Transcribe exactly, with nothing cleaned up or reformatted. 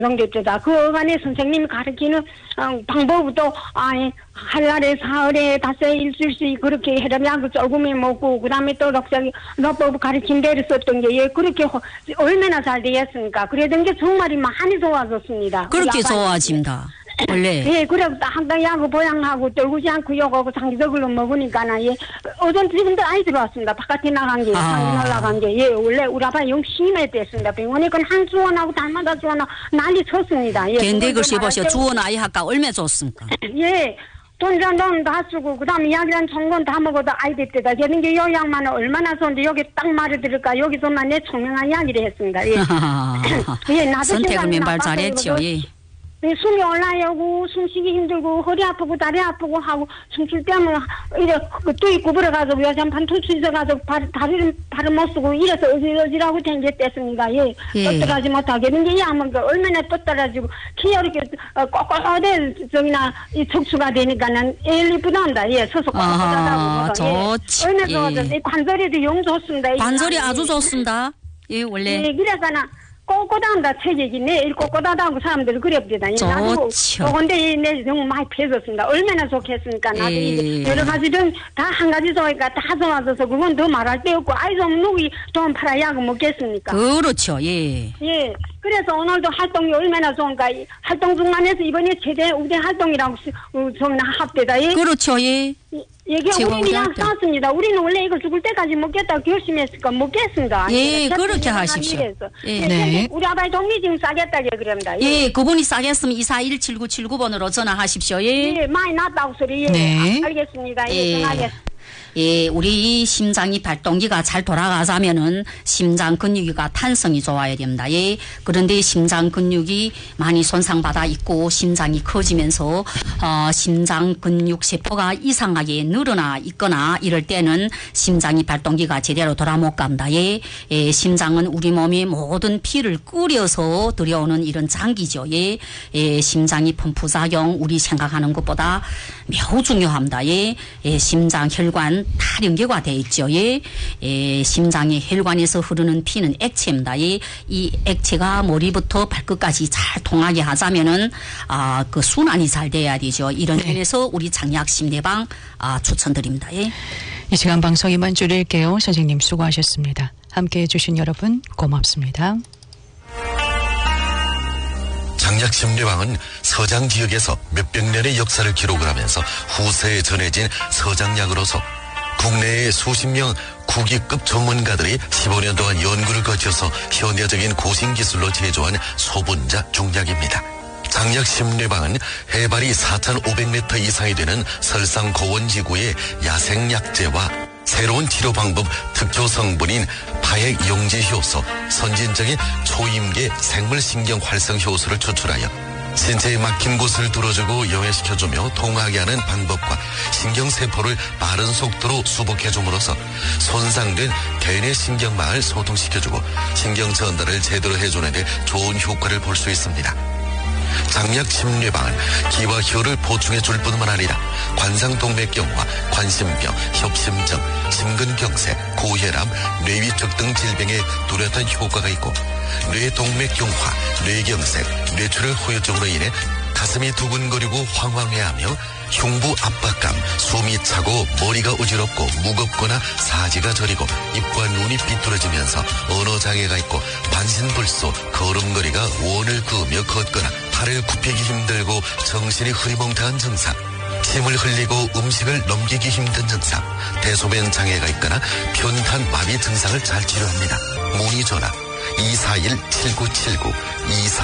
넘겼다. 그 어간에 선생님이 가르치는 어, 방법도 아이 한날에 사흘에 다섯에 일주일씩 그렇게 해라면 조금이 먹고 그다음에 또 럭자기 너법 가르친 대로 썼던 게 예, 그렇게 허, 얼마나 잘 되었습니까? 그러던 게 정말 많이 좋아졌습니다. 그렇게 좋아집니다. 원래. 예, 그래 항상 야구 보양하고 떨구지 않고 욕하고 장기적으로 먹으니까나 예, 어전 지금도 아이 들어왔습니다. 바깥에 나간 게, 아. 방에 나간 게 예, 원래 우리 아빠 영 심했댔습니다. 병원에 건 한 주원하고 달마다 주원하고 난리 쳤습니다. 예, 근데 글씨 보시오. 주원 아이 학과 얼마 줬습니까? 예. 돈이란 돈 다 쓰고 그다음에 약이란 총건 다 먹어도 아이 됐대다. 저는 게 요약만 얼마나 좋은데 여기 딱 말을 들을까 여기서만 내 총명한 이야기를 했습니다. 예. 예, 나도 선택을 맨발 잘했죠. 예. 네, 숨이 올라오고 숨쉬기 힘들고 허리 아프고 다리 아프고 하고 숨쉴 때면 이래 뚜이 구부러가지고 여전판 투수 있어가지고 발, 다리를 발을 못 쓰고 이래서 어지러지라고 댕겼댔습니다. 예, 예. 뻗어가지 못하겠는데 이 하면 얼마나 뻗어가지고 키 이렇게 꼿꼿하대 저기나 이 척추가 되니까는 일 이쁘단다. 예, 서서 아, 꼿꼿하다고 좋지. 얼마나 예. 좋아졌어. 관절에도 영 좋습니다. 관절이 아주 좋습니다. 예, 원래. 예, 그래서나. 꼿꼿한다 체격이 내 꼿꼿하다고 사람들이 그래봅니다. 나도 좋죠. 근데 내 너무 많이 펴졌습니다. 얼마나 좋겠습니까? 나도 예. 이제 여러 가지든 다 한 가지 좋아니까 다 좋아져서 그건 더 말할 데 없고 아이 좀 누구 돈 팔아야 먹겠습니까? 그렇죠. 예. 예. 그래서 오늘도 활동이 얼마나 좋은가 이 활동 중간에서 이번에 최대 우대 활동이라고 어, 좀 합대다. 예. 그렇죠. 예. 이게 우리는 양 활동. 쌌습니다. 우리는 원래 이거 죽을 때까지 먹겠다 결심했으니까 먹겠습니다. 예, 제가 그렇게 제가 하십시오. 일해서. 예. 예, 네. 우리 아바이 동네 지금 싸겠다게 그럽니다. 예. 예, 그분이 싸겠으면 이사일칠구 칠구 번으로 전화하십시오. 예. 예, 많이 났다고 소리. 예. 네. 아, 알겠습니다. 예, 예. 전화하겠습니다. 예, 우리 심장이 발동기가 잘 돌아가자면은 심장 근육이가 탄성이 좋아야 됩니다. 예. 그런데 심장 근육이 많이 손상받아 있고 심장이 커지면서 어, 심장 근육 세포가 이상하게 늘어나 있거나 이럴 때는 심장이 발동기가 제대로 돌아 못 갑니다. 예. 예, 심장은 우리 몸의 모든 피를 끓여서 들여오는 이런 장기죠. 예. 예, 심장이 펌프 작용 우리 생각하는 것보다 매우 중요합니다. 예. 예, 심장 혈관 다 연계가 돼 있죠. 예. 예, 심장의 혈관에서 흐르는 피는 액체입니다. 예. 이 액체가 머리부터 발끝까지 잘 통하게 하자면은 아, 그 순환이 잘 돼야 되죠. 이런 네. 면에서 우리 장약 심내방 아, 추천드립니다. 예. 이 시간 방송 이만 줄일게요. 선생님 수고하셨습니다. 함께해 주신 여러분 고맙습니다. 장약 심리방은 서장 지역에서 몇백 년의 역사를 기록을 하면서 후세에 전해진 서장약으로서 국내의 수십 명 국위급 전문가들이 십오 년 동안 연구를 거쳐서 현대적인 고신기술로 제조한 소분자 중약입니다. 장약 심리방은 해발이 사천오백 미터 이상이 되는 설상 고원지구의 야생약재와 새로운 치료 방법 특효 성분인 파액 용지 효소, 선진적인 초임계 생물신경 활성 효소를 추출하여 신체에 막힌 곳을 뚫어주고 영해시켜주며 통하게 하는 방법과 신경세포를 빠른 속도로 수복해줌으로써 손상된 개인의 신경망을 소통시켜주고 신경 전달을 제대로 해주는 데 좋은 효과를 볼 수 있습니다. 장약 심리방은 기와 혈을 보충해 줄 뿐만 아니라 관상동맥경화, 관심병, 협심증, 심근경색, 고혈압, 뇌위축 등 질병에 뚜렷한 효과가 있고 뇌동맥경화, 뇌경색, 뇌출혈 후유증으로 인해 가슴이 두근거리고 황황해하며 흉부 압박감, 숨이 차고 머리가 어지럽고 무겁거나 사지가 저리고 입과 눈이 삐뚤어지면서 언어장애가 있고 반신불수, 걸음걸이가 원을 그으며 걷거나 팔을 굽히기 힘들고 정신이 흐리멍텅한 증상, 침을 흘리고 음식을 넘기기 힘든 증상, 대소변 장애가 있거나 편탄 마비 증상을 잘 치료합니다. 문의 전화 이사일 칠구칠구 이사